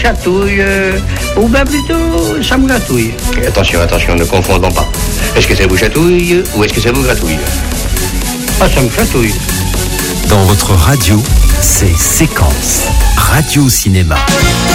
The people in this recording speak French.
Chatouille, ou bien plutôt, ça me gratouille. Attention, ne confondons pas. Est-ce que ça vous chatouille ou est-ce que ça vous gratouille? Ah, ça me chatouille. Dans votre radio, c'est Séquence Radio Cinéma.